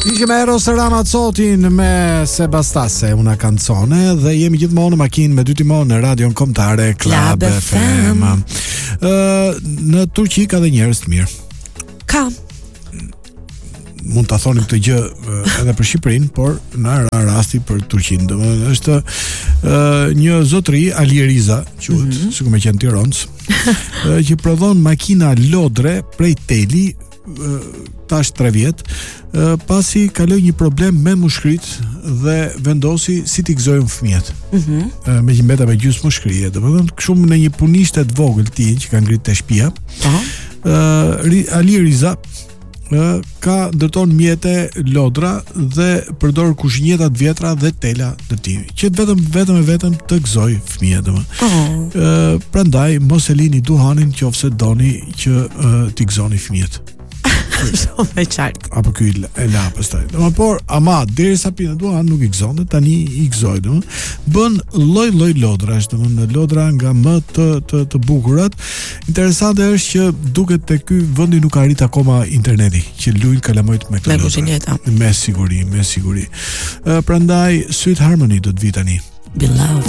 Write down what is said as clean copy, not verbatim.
Ishim Eros Ramazzotin me Sebastasse, una canzone, dhe jemi gjithmonë në makinë me dy timon në radion kombëtare Club FM. Në Turqi ka dhe njerëz të mirë. Ka. Mund ta thonim këtë gjë edhe për Shqipërinë, por na ra rasti për Turqinë. Domethënë është një zotëri Alieriza, quhet, sikur më qen Tiranës, që prodhon makina lodre prej teli tash 3 vjet, pasi kaloi një problem me mushkrit dhe vendosi si t'i gëzojnë fëmijët. Me që mbeta me gjysmë mushkrie, domethënë shumë në një punishte të vogël ti që ka ngritë te shtëpia. Alieriza ka ndërton mjete lodra dhe përdor kushinjeta të vjetra dhe tela të tij, që vetëm të gëzoj fëmijët, domethënë. Prandaj mos e lini duhanin nëse doni që t'i gëzoni fëmijët. Shumë e qartë. Apo ky e la pastaj. Por ama derisa pinë duan nuk i gëzon, tani i gëzoj, domethënë. Bën lloj lodrash, domethënë lodra nga më të bukurat. Interesante është që duket te ky vendi nuk arrit akoma interneti, që luajn kalamojt me këto kushinjeta. Me siguri. Prandaj Sweet Harmony do të vi tani. Beloved.